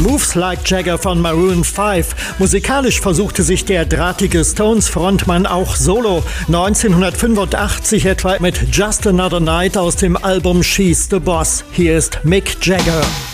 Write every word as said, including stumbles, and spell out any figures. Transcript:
Moves Like Jagger von Maroon fünf. Musikalisch versuchte sich der drahtige Stones-Frontmann auch solo. neunzehnhundertfünfundachtzig etwa mit Just Another Night aus dem Album She's the Boss. Hier ist Mick Jagger.